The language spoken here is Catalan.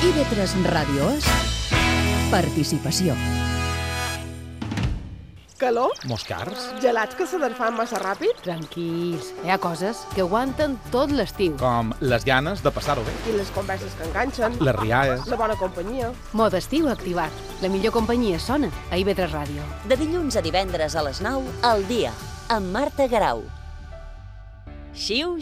IB3 Ràdio és participació. Calor? Moscars? Gelats que s'aderfan massa ràpid? Tranquils, hi ha coses que aguanten tot l'estiu. Com les ganes de passar-ho bé. I les converses que enganxen? Les rialles. La bona companyia? Mode estiu activat. La millor companyia sona a IB3 Ràdio. De dilluns a divendres a les 9, al dia, amb Marta Garau. Xiu,